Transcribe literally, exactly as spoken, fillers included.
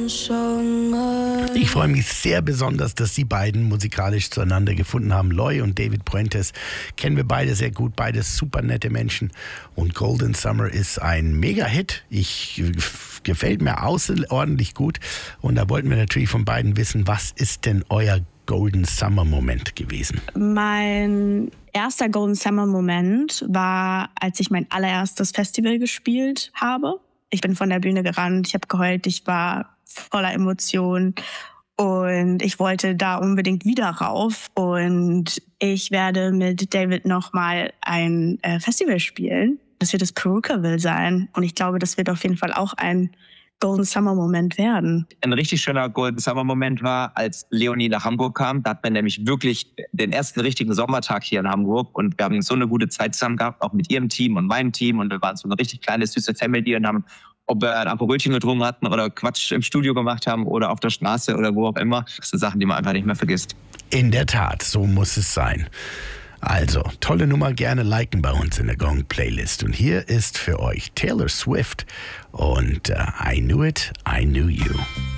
Ich freue mich sehr besonders, dass die beiden musikalisch zueinander gefunden haben. Loy und David Puentes kennen wir beide sehr gut, beides super nette Menschen. Und Golden Summer ist ein Mega-Hit. Ich gefällt mir außerordentlich gut. Und da wollten wir natürlich von beiden wissen, was ist denn euer Golden Summer Moment gewesen? Mein erster Golden Summer Moment war, als ich mein allererstes Festival gespielt habe. Ich bin von der Bühne gerannt, ich habe geheult, ich war voller Emotionen und ich wollte da unbedingt wieder rauf. Und ich werde mit David nochmal ein äh, Festival spielen. Das wird das Perukaville sein. Und ich glaube, das wird auf jeden Fall auch ein Golden Summer Moment werden. Ein richtig schöner Golden Summer Moment war, als Leonie nach Hamburg kam. Da hat man nämlich wirklich den ersten richtigen Sommertag hier in Hamburg und wir haben so eine gute Zeit zusammen gehabt, auch mit ihrem Team und meinem Team, und wir waren so eine richtig kleine, süße Family und haben, ob wir ein Aperolchen getrunken hatten oder Quatsch im Studio gemacht haben oder auf der Straße oder wo auch immer. Das sind Sachen, die man einfach nicht mehr vergisst. In der Tat, so muss es sein. Also, tolle Nummer, gerne liken bei uns in der Gong-Playlist. Und hier ist für euch Taylor Swift und uh, I Knew It, I Knew You.